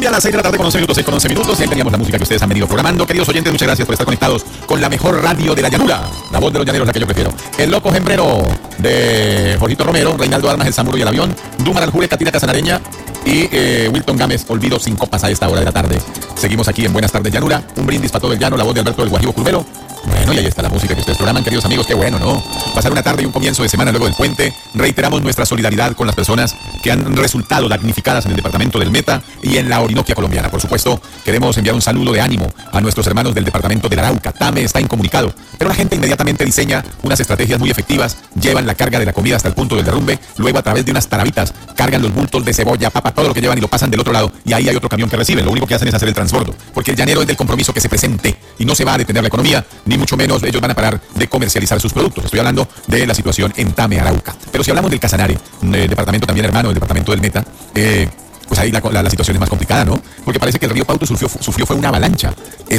Colombia, a las 6 de la tarde con 11 minutos, 6 con 11 minutos. Y ahí teníamos la música que ustedes han venido programando. Queridos oyentes, muchas gracias por estar conectados con la mejor radio de la llanura. La voz de los llaneros, la que yo prefiero. El Loco Gembrero de Jorgito Romero, Reinaldo Armas, El Samuro y el Avión, Dumar Aljure, Catira Casanareña y Wilton Gámez, Olvido sin copas a esta hora de la tarde. Seguimos aquí en Buenas Tardes Llanura. Un brindis para todo el llano, la voz de Alberto del Guajibo Curvelo. Bueno, y ahí está la música que ustedes programan, queridos amigos. Qué bueno, ¿no? Pasar una tarde y un comienzo de semana luego del puente. Reiteramos nuestra solidaridad con las personas que han resultado damnificadas en el departamento del Meta y en la Orinoquia colombiana. Por supuesto, queremos enviar un saludo de ánimo a nuestros hermanos del departamento del Arauca. Tame está incomunicado, pero la gente inmediatamente diseña unas estrategias muy efectivas. Llevan la carga de la comida hasta el punto del derrumbe. Luego, a través de unas tarabitas, cargan los bultos de cebolla, papa, todo lo que llevan y lo pasan del otro lado. Y ahí hay otro camión que reciben. Lo único que hacen es hacer el transbordo. Porque el llanero es del compromiso que se presente y no se va a detener la economía, ni mucho menos ellos van a parar de comercializar sus productos. Estoy hablando de la situación en Tame, Arauca. Pero si hablamos del Casanare, el departamento también hermano del departamento del Meta, pues ahí la situación es más complicada, ¿no? Porque parece que el río Pauto sufrió fue una avalancha.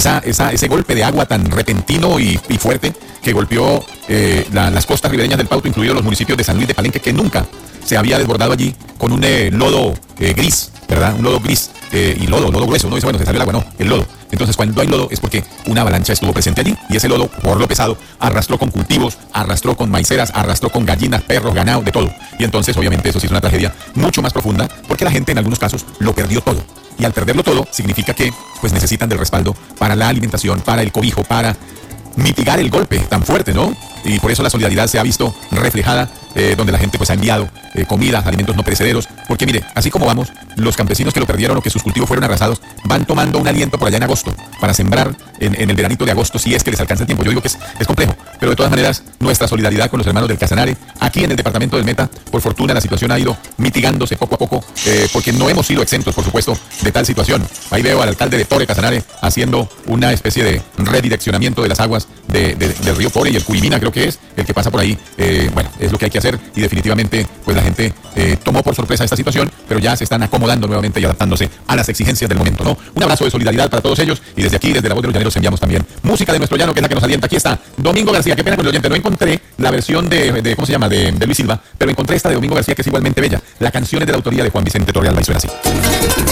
Ese golpe de agua tan repentino y fuerte que golpeó las costas ribereñas del Pauto, incluidos los municipios de San Luis de Palenque, que nunca se había desbordado allí con un lodo gris, ¿verdad? Un lodo gris y lodo grueso. Uno dice, bueno, se salió el agua, no, el lodo. Entonces, cuando hay lodo es porque una avalancha estuvo presente allí y ese lodo, por lo pesado, arrastró con cultivos, arrastró con maiceras, arrastró con gallinas, perros, ganado, de todo. Y entonces, obviamente, eso sí es una tragedia mucho más profunda porque la gente en algunos casos lo perdió todo. Y al perderlo todo, significa que pues necesitan del respaldo para la alimentación, para el cobijo, para mitigar el golpe tan fuerte, ¿no? Y por eso la solidaridad se ha visto reflejada, donde la gente pues ha enviado comida, alimentos no perecederos, porque mire, así como vamos, los campesinos que lo perdieron o que sus cultivos fueron arrasados, van tomando un aliento por allá en agosto, para sembrar en el veranito de agosto, si es que les alcanza el tiempo. Yo digo que es complejo, pero de todas maneras, nuestra solidaridad con los hermanos del Casanare, aquí en el departamento del Meta, por fortuna la situación ha ido mitigándose poco a poco, porque no hemos sido exentos, por supuesto, de tal situación. Ahí veo al alcalde de Tore, Casanare, haciendo una especie de redireccionamiento de las aguas del río Tore, y el Curimina creo que es el que pasa por ahí. Bueno, es lo que hay que hacer, y definitivamente pues la gente tomó por sorpresa esta situación, pero ya se están acomodando nuevamente y adaptándose a las exigencias del momento, ¿no? Un abrazo de solidaridad para todos ellos, y desde aquí, desde la voz de los llaneros, enviamos también música de nuestro llano, que es la que nos alienta. Aquí está Domingo García. Qué pena con el oyente, no encontré la versión de ¿cómo se llama? De Luis Silva, pero encontré esta de Domingo García, que es igualmente bella. La canción es de la autoría de Juan Vicente Torrealba y suena así.